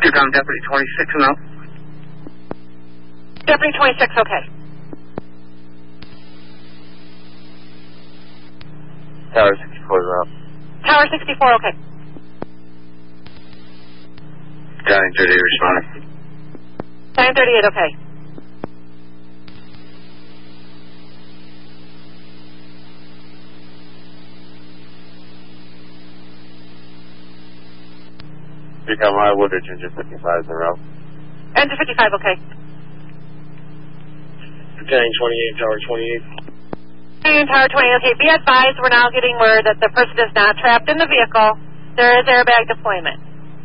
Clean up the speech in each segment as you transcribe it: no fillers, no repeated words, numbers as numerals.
Intercom Deputy 26 and up. Deputy 26, okay. Tower 64 is up. Tower 64, okay. County 38 responding. 938, okay. Recon High Woodridge, engine 55 is in route. Engine 55, okay. County 28, Tower 28. And Tower 20, okay. Be advised, we're now getting word that the person is not trapped in the vehicle. There is airbag deployment.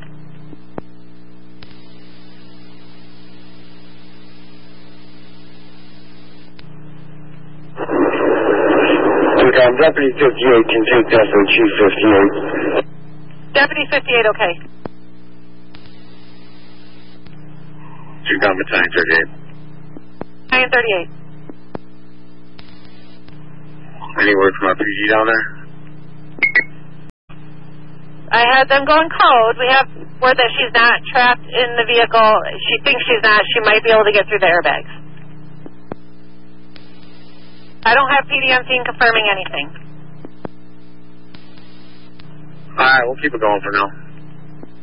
Deputy 58 can take SOG 58. Deputy 58, okay. Recon Battalion 38. 938. Any word from RPG down there? I had them go in code. We have word that she's not trapped in the vehicle. She thinks she's not. She might be able to get through the airbags. I don't have PD on scene confirming anything. Alright, we'll keep it going for now.